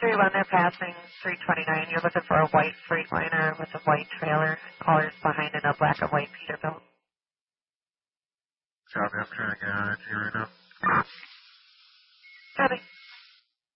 3-1, they're passing 329. You're looking for a white Freightliner with a white trailer. Caller's behind in a black and white Peterbilt. Copy, I'm trying to get on it here right now. Copy.